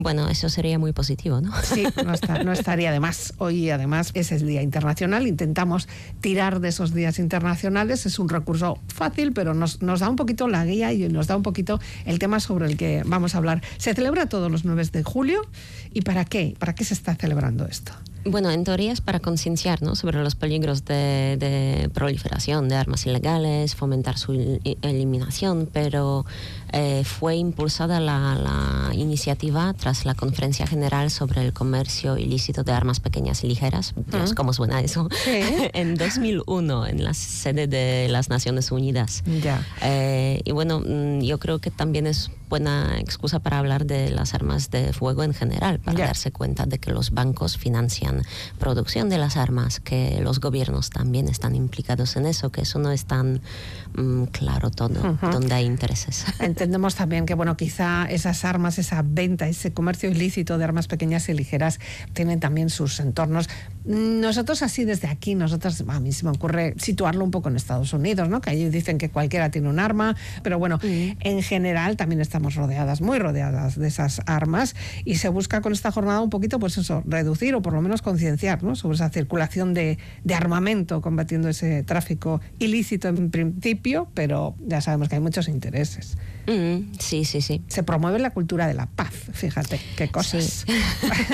Bueno, eso sería muy positivo, ¿no? Sí, no estaría de más. Hoy, además, es el Día Internacional. Intentamos tirar de esos días internacionales. Es un recurso fácil, pero nos da un poquito la guía y nos da un poquito el tema sobre el que vamos a hablar. Se celebra todos los 9 de julio. ¿Y para qué? ¿Para qué se está celebrando esto? Bueno, en teoría es para concienciar, ¿no?, sobre los peligros de proliferación de armas ilegales, fomentar su eliminación, pero fue impulsada la iniciativa tras la Conferencia General sobre el Comercio Ilícito de Armas Pequeñas y Ligeras. Dios, ¿cómo suena eso? ¿Sí? En 2001, en la sede de las Naciones Unidas. Ya. Y bueno, yo creo que también es buena excusa para hablar de las armas de fuego en general, para darse cuenta de que los bancos financian producción de las armas, que los gobiernos también están implicados en eso, que eso no es tan claro todo, donde hay intereses. Entendemos también que, bueno, quizá esas armas, esa venta, ese comercio ilícito de armas pequeñas y ligeras tienen también sus entornos. Nosotros así desde aquí, a mí se me ocurre situarlo un poco en Estados Unidos, ¿no? Que allí dicen que cualquiera tiene un arma, pero bueno, en general también estamos muy rodeadas de esas armas, y se busca con esta jornada un poquito, pues eso, reducir o por lo menos concienciar, ¿no?, sobre esa circulación de armamento, combatiendo ese tráfico ilícito en principio, pero ya sabemos que hay muchos intereses. Sí. Se promueve la cultura de la paz, fíjate, qué cosas. Sí.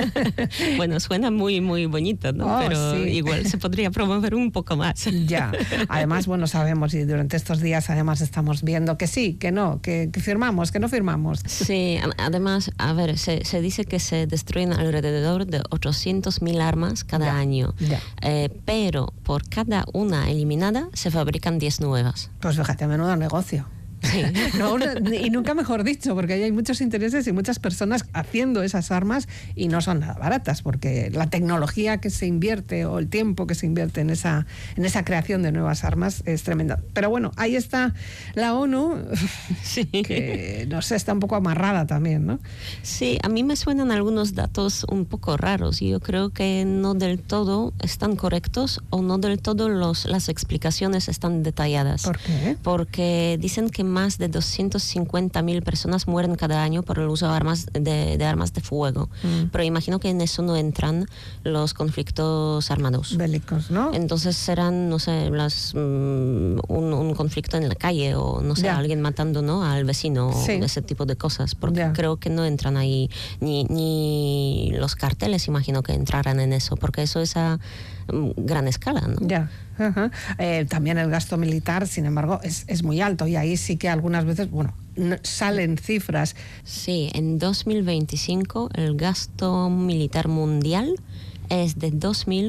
Bueno, suena muy, muy bonito, ¿no? Pero sí, igual se podría promover un poco más. Ya, además, bueno, sabemos, y durante estos días además estamos viendo que sí, que no, que firmamos, que no firmamos. Sí, además, a ver, se dice que se destruyen alrededor de 800.000 armas cada año, pero por cada una eliminada se fabrican 10 nuevas. Pues fíjate, menudo negocio. Sí. No, y nunca mejor dicho, porque ahí hay muchos intereses y muchas personas haciendo esas armas, y no son nada baratas, porque la tecnología que se invierte o el tiempo que se invierte en esa creación de nuevas armas es tremenda. Pero bueno, ahí está la ONU, que no sé, está un poco amarrada también, ¿no? Sí, a mí me suenan algunos datos un poco raros, y yo creo que no del todo están correctos, o no del todo las explicaciones están detalladas. ¿Por qué? Porque dicen que más de 250.000 personas mueren cada año por el uso de armas de fuego. Pero imagino que en eso no entran los conflictos armados. Bélicos, ¿no? Entonces serán, no sé, un conflicto en la calle, o no sé, alguien matando, ¿no?, al vecino, o ese tipo de cosas. Porque creo que no entran ahí, ni los carteles imagino que entrarán en eso, porque eso es a gran escala, ¿no? Ya. También el gasto militar, sin embargo, es muy alto, y ahí sí que algunas veces, bueno, salen cifras. Sí, en 2025 el gasto militar mundial es de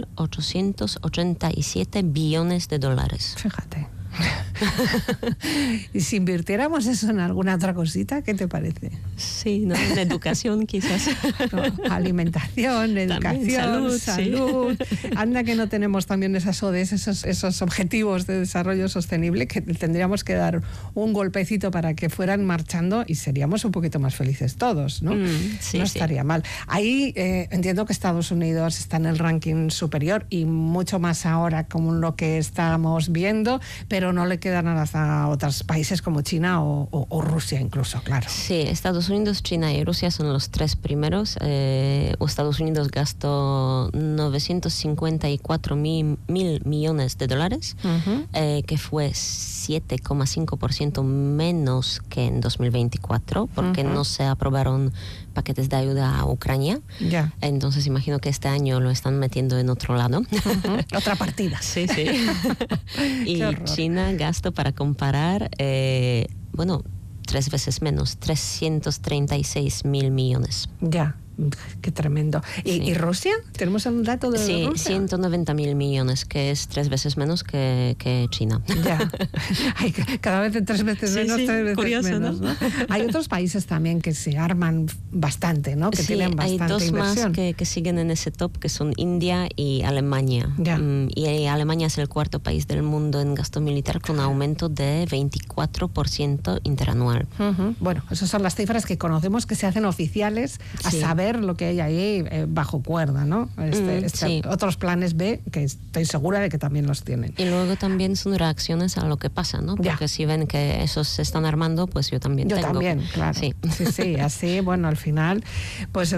2.887 billones de dólares. Fíjate. Y si invirtiéramos eso en alguna otra cosita, ¿qué te parece? Sí, ¿no? En educación quizás. No, alimentación, educación, salud. Sí. Anda que no tenemos también esas ODS, esos objetivos de desarrollo sostenible, que tendríamos que dar un golpecito para que fueran marchando, y seríamos un poquito más felices todos, ¿no? No estaría mal. Ahí entiendo que Estados Unidos está en el ranking superior, y mucho más ahora con lo que estamos viendo, pero no le quedan a otros países como China o Rusia incluso, claro. Sí, Estados Unidos, China y Rusia son los 3 primeros. Estados Unidos gastó 954.000 millones de dólares, que fue 7,5% menos que en 2024, porque no se aprobaron paquetes de ayuda a Ucrania. Entonces imagino que este año lo están metiendo en otro lado. Otra partida. Sí. Y China gastó, para comparar, 3 veces menos, 336.000 millones. Ya. Qué tremendo. ¿Y Rusia? ¿Tenemos un dato de Rusia? 190.000 millones, que es 3 veces menos que China. Ya. Ay, cada vez 3 veces menos, 3 veces curioso, menos, ¿no? Hay otros países también que se arman bastante, ¿no? Que tienen bastante hay 2 inversión. más que siguen en ese top, que son India y Alemania. Y Alemania es el 4º país del mundo en gasto militar, con un aumento de 24% interanual. Bueno, esas son las cifras que conocemos, que se hacen oficiales, a saber ver lo que hay ahí bajo cuerda, ¿no? Sí. Otros planes B que estoy segura de que también los tienen. Y luego también son reacciones a lo que pasa, ¿no? Porque si ven que esos se están armando, pues yo también tengo. Yo también, claro. Sí. Sí, así, bueno, al final, pues